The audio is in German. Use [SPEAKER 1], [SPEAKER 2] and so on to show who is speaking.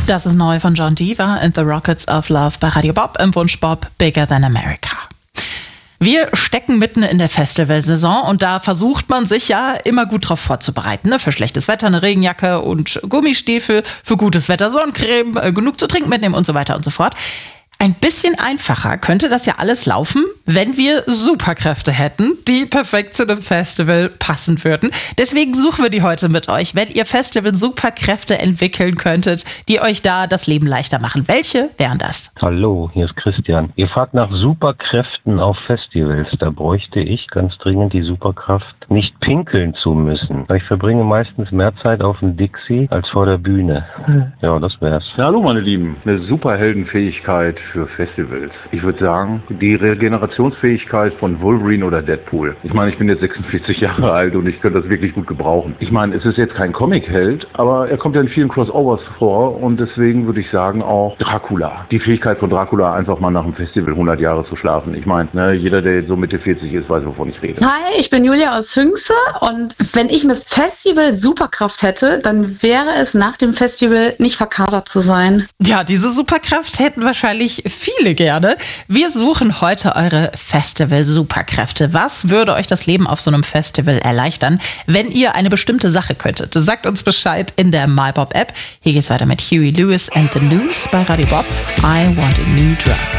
[SPEAKER 1] Das ist neu von John Diva and the Rockets of Love bei Radio Bob im Wunschbob Bigger Than America. Wir stecken mitten in der Festivalsaison und da versucht man sich ja immer gut drauf vorzubereiten. Ne? Für schlechtes Wetter eine Regenjacke und Gummistiefel, für gutes Wetter Sonnencreme, genug zu trinken mitnehmen und so weiter und so fort. Ein bisschen einfacher könnte das ja alles laufen, wenn wir Superkräfte hätten, die perfekt zu einem Festival passen würden. Deswegen suchen wir die heute mit euch. Wenn ihr Festival-Superkräfte entwickeln könntet, die euch da das Leben leichter machen, welche wären das?
[SPEAKER 2] Hallo, hier ist Christian. Ihr fragt nach Superkräften auf Festivals. Da bräuchte ich ganz dringend die Superkraft, nicht pinkeln zu müssen. Ich verbringe meistens mehr Zeit auf dem Dixie als vor der Bühne. Ja, das wär's.
[SPEAKER 3] Ja, hallo meine Lieben, eine Superheldenfähigkeit für Festivals. Ich würde sagen, die Regenerationsfähigkeit von Wolverine oder Deadpool. Ich meine, ich bin jetzt 46 Jahre alt und ich könnte das wirklich gut gebrauchen. Ich meine, es ist jetzt kein Comic-Held, aber er kommt ja in vielen Crossovers vor und deswegen würde ich sagen auch Dracula. Die Fähigkeit von Dracula, einfach mal nach dem Festival 100 Jahre zu schlafen. Ich meine, jeder, der so Mitte 40 ist, weiß, wovon ich rede.
[SPEAKER 4] Hi, ich bin Julia aus Hünxe und wenn ich eine Festival-Superkraft hätte, dann wäre es nach dem Festival nicht verkadert zu sein.
[SPEAKER 1] Ja, diese Superkraft hätten wahrscheinlich viele gerne. Wir suchen heute eure Festival-Superkräfte. Was würde euch das Leben auf so einem Festival erleichtern, wenn ihr eine bestimmte Sache könntet? Sagt uns Bescheid in der MyBob-App. Hier geht's weiter mit Huey Lewis and the News bei Radio Bob. I want a new drug.